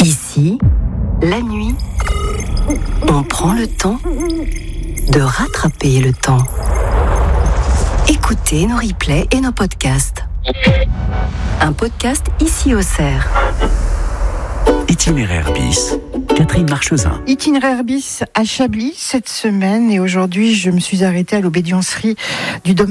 Ici, la nuit, on prend le temps de rattraper le temps. Écoutez nos replays et nos podcasts. Un podcast ici au Cerf. Itinéraire bis, Catherine Marchesin. Itinéraire bis à Chablis cette semaine, et aujourd'hui je me suis arrêtée à l'obédiencerie du domaine